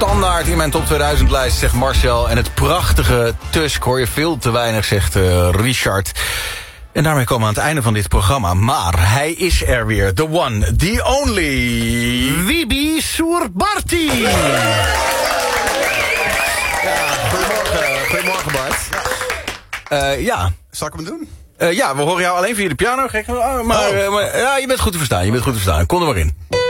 standaard in mijn top 2000 lijst, zegt Marcel. En het prachtige Tusk hoor je veel te weinig, zegt Richard. En daarmee komen we aan het einde van dit programma. Maar hij is er weer. The one, the only. Wiebe Soerbarti. Goedemorgen Bart. Ja. Zal ik hem doen? Ja, we horen jou alleen via de piano. Gek, maar ja, je bent goed te verstaan. Kom er maar in.